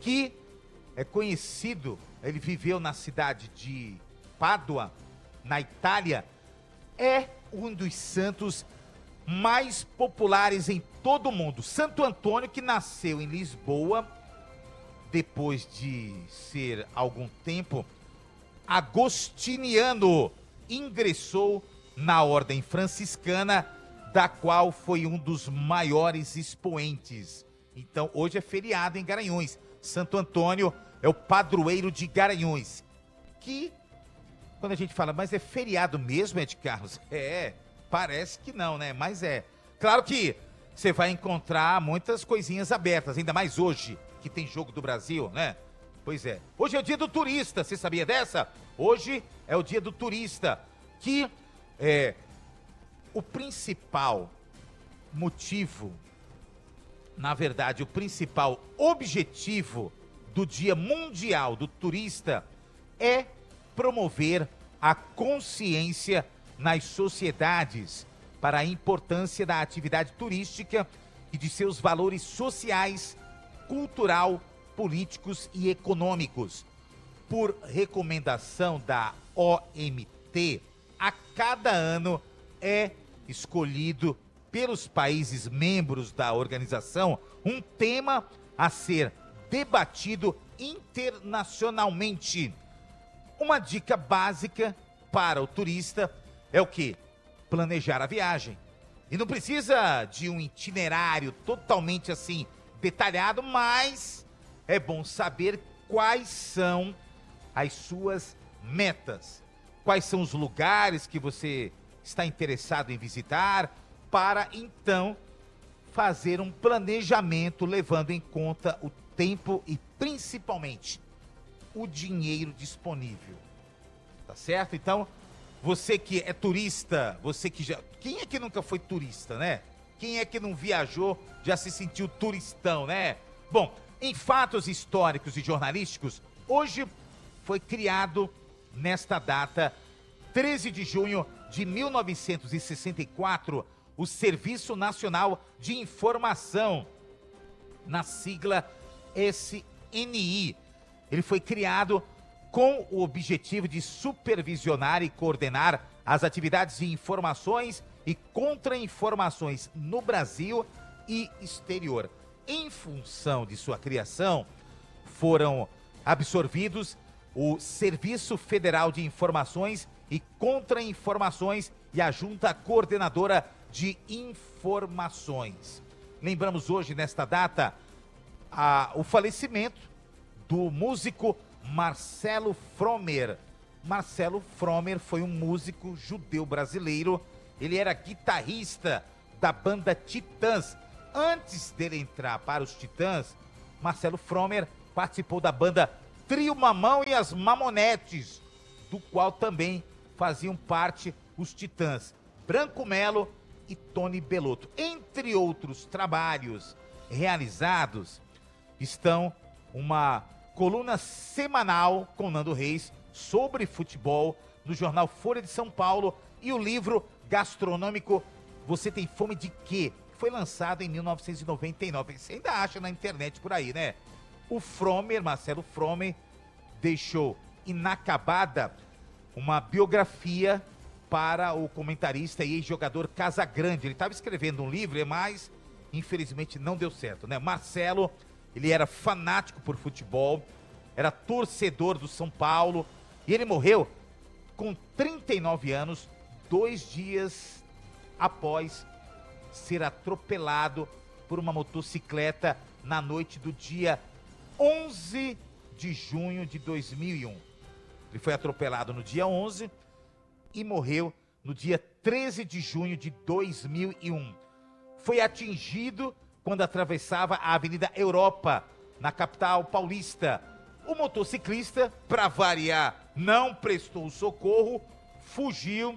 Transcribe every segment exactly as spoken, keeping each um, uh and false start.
que é conhecido, ele viveu na cidade de Pádua, na Itália, é um dos santos mais populares em todo o mundo. Santo Antônio, que nasceu em Lisboa, depois de ser algum tempo agostiniano, ingressou na ordem franciscana, da qual foi um dos maiores expoentes. Então, hoje é feriado em Garanhuns. Santo Antônio é o padroeiro de Garanhuns. Que, quando a gente fala, mas é feriado mesmo, Ed Carlos? É, parece que não, né? Mas é. Claro que você vai encontrar muitas coisinhas abertas, ainda mais hoje, que tem jogo do Brasil, né? Pois é. Hoje é o dia do turista, você sabia dessa? Hoje é o dia do turista, que é o principal motivo, na verdade, o principal objetivo do Dia Mundial do Turista é promover a consciência nas sociedades para a importância da atividade turística e de seus valores sociais, cultural, políticos e econômicos. Por recomendação da O M T, a cada ano é escolhido pelos países membros da organização um tema a ser debatido internacionalmente. Uma dica básica para o turista é o quê? Planejar a viagem. E não precisa de um itinerário totalmente assim detalhado, mas é bom saber quais são as suas metas, quais são os lugares que você está interessado em visitar, para então fazer um planejamento levando em conta o tempo e principalmente o dinheiro disponível. Tá certo? Então, você que é turista, você que já... Quem é que nunca foi turista, né? Quem é que não viajou, já se sentiu turistão, né? Bom, em fatos históricos e jornalísticos, hoje foi criado, nesta data, treze de junho de mil novecentos e sessenta e quatro, o Serviço Nacional de Informação, na sigla S N I. Ele foi criado com o objetivo de supervisionar e coordenar as atividades de informações e contra-informações no Brasil e exterior. Em função de sua criação, foram absorvidos o Serviço Federal de Informações e Contra-Informações e a Junta Coordenadora de Informações. Lembramos hoje, nesta data, a, o falecimento do músico Marcelo Fromer. Marcelo Fromer foi um músico judeu brasileiro. Ele era guitarrista da banda Titãs. Antes dele entrar para os Titãs, Marcelo Fromer participou da banda Trio Mamão e as Mamonetes, do qual também faziam parte os Titãs Branco Melo e Tony Bellotto. Entre outros trabalhos realizados, estão uma coluna semanal com Nando Reis sobre futebol no jornal Folha de São Paulo e o livro gastronômico Você Tem Fome de Quê? Foi lançado em mil novecentos e noventa e nove. Você ainda acha na internet por aí, né? O Fromer, Marcelo Fromer, deixou inacabada uma biografia para o comentarista e ex-jogador Casagrande. Ele estava escrevendo um livro, mas infelizmente não deu certo, né? Marcelo, ele era fanático por futebol, era torcedor do São Paulo e ele morreu com trinta e nove anos, dois dias após ser atropelado por uma motocicleta na noite do dia onze de junho de dois mil e um. Ele foi atropelado no dia onze e morreu no dia treze de junho de dois mil e um. Foi atingido quando atravessava a Avenida Europa, na capital paulista. O motociclista, para variar, não prestou socorro, fugiu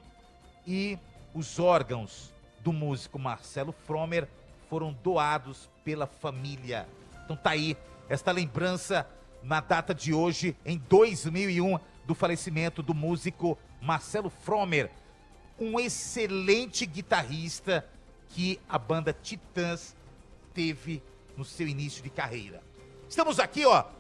e os órgãos do músico Marcelo Fromer foram doados pela família. Então tá aí esta lembrança na data de hoje, em dois mil e um, do falecimento do músico Marcelo Fromer, um excelente guitarrista que a banda Titãs teve no seu início de carreira. Estamos aqui, ó,